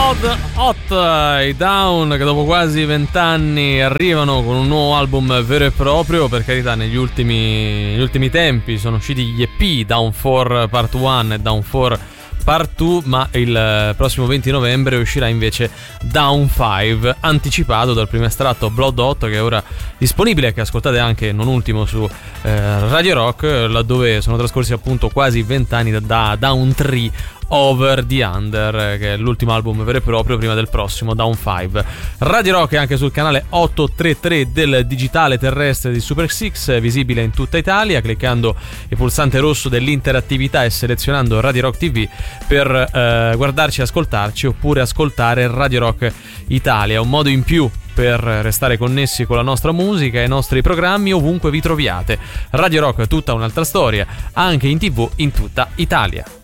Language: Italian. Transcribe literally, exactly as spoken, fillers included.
Blood Hot, i Down, che dopo quasi vent'anni arrivano con un nuovo album vero e proprio. Per carità, negli ultimi, negli ultimi tempi sono usciti gli E P Down quattro Part uno e Down quattro Part due, ma il prossimo venti novembre uscirà invece Down cinque, anticipato dal primo estratto Blood Hot, che è ora disponibile e che ascoltate anche non ultimo su eh, Radio Rock, laddove sono trascorsi appunto quasi vent'anni da, da Down tre Over the Under, che è l'ultimo album vero e proprio prima del prossimo Down cinque. Radio Rock è anche sul canale ottocentotrentatré del digitale terrestre di Super Six, visibile in tutta Italia, cliccando il pulsante rosso dell'interattività e selezionando Radio Rock T V per eh, guardarci e ascoltarci, oppure ascoltare Radio Rock Italia, un modo in più per restare connessi con la nostra musica e i nostri programmi ovunque vi troviate. Radio Rock, tutta un'altra storia, anche in TV in tutta Italia.